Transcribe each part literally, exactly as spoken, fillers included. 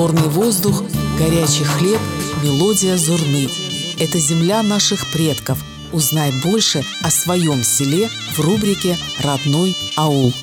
Горный воздух, горячий хлеб, мелодия зурны. Это земля наших предков. Узнай больше о своем селе в рубрике «Родной аул».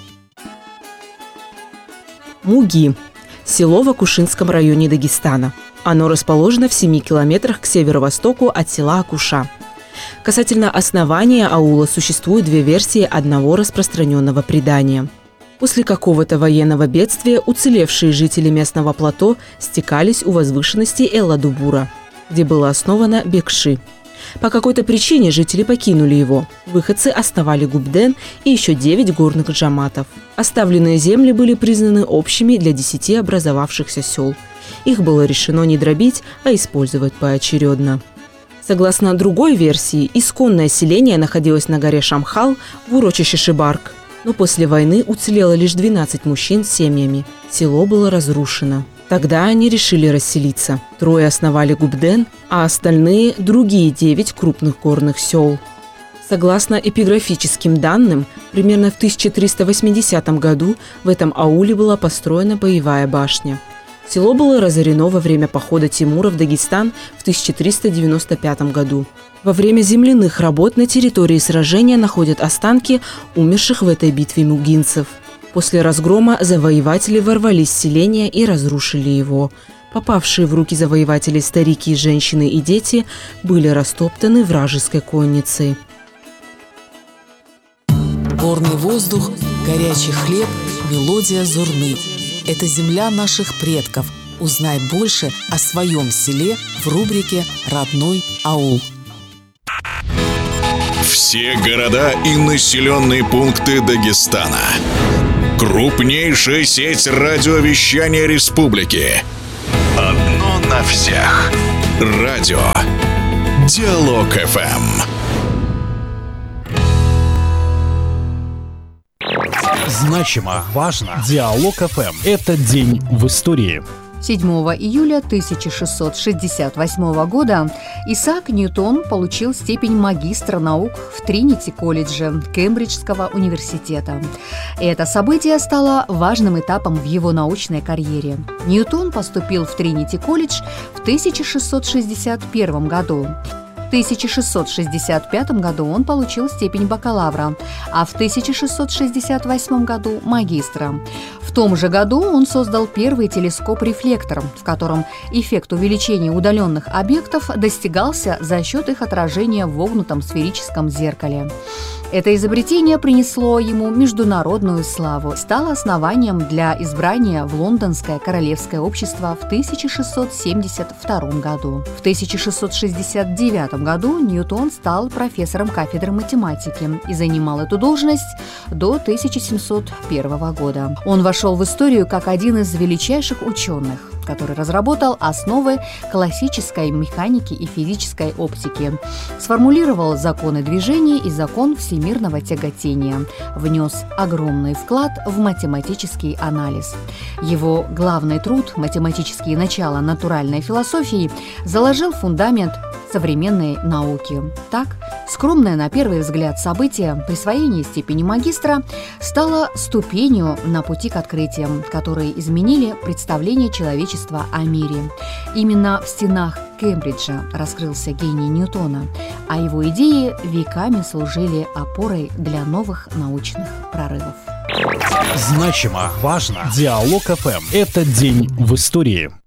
Муги – село в Акушинском районе Дагестана. Оно расположено в семи километрах к северо-востоку от села Акуша. Касательно основания аула существуют две версии одного распространенного предания. После какого-то военного бедствия уцелевшие жители местного плато стекались у возвышенности Элладубура, где было основано Бекши. По какой-то причине жители покинули его. Выходцы основали Губден и еще девять горных джаматов. Оставленные земли были признаны общими для десяти образовавшихся сел. Их было решено не дробить, а использовать поочередно. Согласно другой версии, исконное селение находилось на горе Шамхал в урочище Шибарк. Но после войны уцелело лишь двенадцать мужчин с семьями. Село было разрушено. Тогда они решили расселиться. Трое основали Губден, а остальные – другие девять крупных горных сел. Согласно эпиграфическим данным, примерно в тысяча триста восьмидесятом году в этом ауле была построена боевая башня. Село было разорено во время похода Тимура в Дагестан в тысяча триста девяносто пятом году. Во время земляных работ на территории сражения находят останки умерших в этой битве мугинцев. После разгрома завоеватели ворвались в селение и разрушили его. Попавшие в руки завоевателей старики, женщины и дети были растоптаны вражеской конницей. Горный воздух, горячий хлеб, мелодия зурны. Это земля наших предков. Узнай больше о своем селе в рубрике «Родной аул». Все города и населенные пункты Дагестана. Крупнейшая сеть радиовещания республики. Одно на всех. Радио Диалог-ФМ. Значимо, важно. Диалог-ФМ. Это день в истории. седьмого июля тысяча шестьсот шестьдесят восьмого года Исаак Ньютон получил степень магистра наук в Тринити-колледже Кембриджского университета. Это событие стало важным этапом в его научной карьере. Ньютон поступил в Тринити-колледж в тысяча шестьсот шестьдесят первом году. В тысяча шестьсот шестьдесят пятом году он получил степень бакалавра, а в тысяча шестьсот шестьдесят восьмом году – магистра. В том же году он создал первый телескоп-рефлектор, в котором эффект увеличения удаленных объектов достигался за счет их отражения в вогнутом сферическом зеркале. Это изобретение принесло ему международную славу, стало основанием для избрания в Лондонское королевское общество в тысяча шестьсот семьдесят втором году. В тысяча шестьсот шестьдесят девятом году Ньютон стал профессором кафедры математики и занимал эту должность до тысяча семьсот первого года. Он вошел в историю как один из величайших ученых, который разработал основы классической механики и физической оптики, сформулировал законы движения и закон всемирного тяготения, внес огромный вклад в математический анализ. Его главный труд «Математические начала натуральной философии» заложил фундамент современной науки. Так, скромное на первый взгляд событие, присвоение степени магистра, стало ступенью на пути к открытиям, которые изменили представление человечества о мире. Именно в стенах Кембриджа раскрылся гений Ньютона, а его идеи веками служили опорой для новых научных прорывов. Значимо, важно. Диалог-ФМ. Это день в истории.